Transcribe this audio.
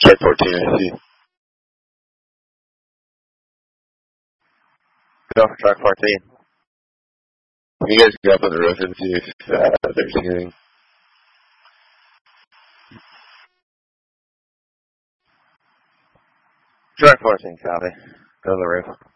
Track 14, I see. Go for track 14. You guys go up on the roof and see if there's anything. Track 14, copy. Go to the roof.